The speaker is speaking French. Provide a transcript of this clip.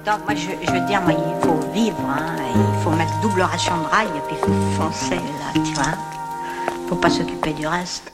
Donc moi je veux dire, moi, il faut vivre, hein, il faut mettre double ration de rail et puis il faut foncer là, tu vois. Faut pas s'occuper du reste.